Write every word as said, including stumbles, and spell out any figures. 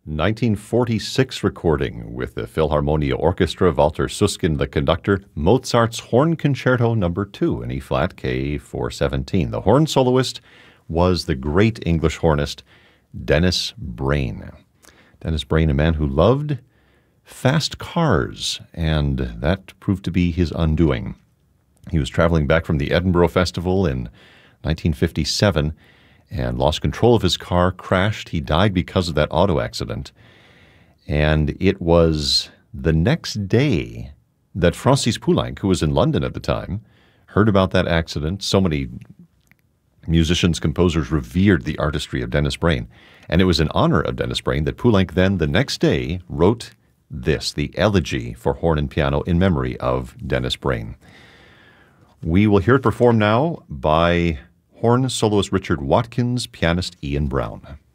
nineteen forty-six recording with the Philharmonia Orchestra, Walter Susskind the conductor, Mozart's Horn Concerto number two in E-flat K four seventeen. The horn soloist was the great English hornist Dennis Brain. Dennis Brain, a man who loved fast cars, and that proved to be his undoing. He was traveling back from the Edinburgh Festival in nineteen fifty-seven and lost control of his car, crashed. He died because of that auto accident. And it was the next day that Francis Poulenc, who was in London at the time, heard about that accident. So many musicians, composers revered the artistry of Dennis Brain. And it was in honor of Dennis Brain that Poulenc then, the next day, wrote this, the Elegy for Horn and Piano in memory of Dennis Brain. We will hear it performed now by horn soloist Richard Watkins, pianist Ian Brown.